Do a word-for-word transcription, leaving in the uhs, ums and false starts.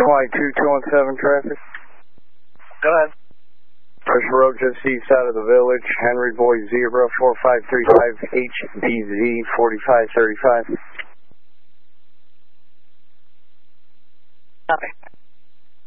Hawaii two two one seven traffic. Go ahead. Pressure road just east side of the village. Henry Boy Zebra four five three five H D Z forty-five thirty-five. Copy.